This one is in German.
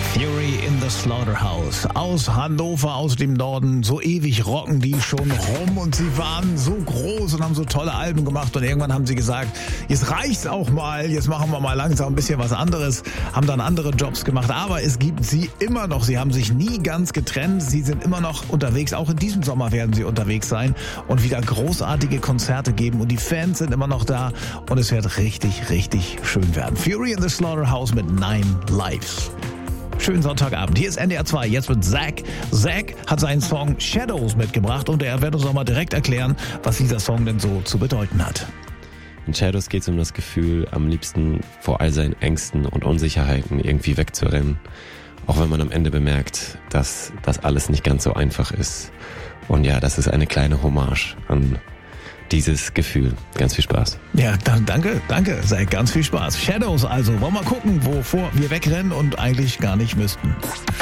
Fury in the Slaughterhouse. Aus Hannover, aus dem Norden. So ewig rocken die schon rum und sie waren so groß und haben so tolle Alben gemacht und irgendwann haben sie gesagt, jetzt reicht's auch mal, jetzt machen wir mal langsam ein bisschen was anderes, haben dann andere Jobs gemacht, aber es gibt sie immer noch. Sie haben sich nie ganz getrennt, sie sind immer noch unterwegs. Auch in diesem Sommer werden sie unterwegs sein und wieder großartige Konzerte geben und die Fans sind immer noch da und es wird richtig, richtig schön werden. Fury in the Slaughterhouse mit 9 Lives. Schönen Sonntagabend. Hier ist NDR 2. Jetzt wird Zack. Zack hat seinen Song Shadows mitgebracht und er wird uns auch mal direkt erklären, was dieser Song denn so zu bedeuten hat. In Shadows geht es um das Gefühl, am liebsten vor all seinen Ängsten und Unsicherheiten irgendwie wegzurennen. Auch wenn man am Ende bemerkt, dass das alles nicht ganz so einfach ist. Und ja, das ist eine kleine Hommage an dieses Gefühl. Ganz viel Spaß. Ja, danke. Zack, ganz viel Spaß. Shadows also. Wollen wir mal gucken, wovor wir wegrennen und eigentlich gar nicht müssten.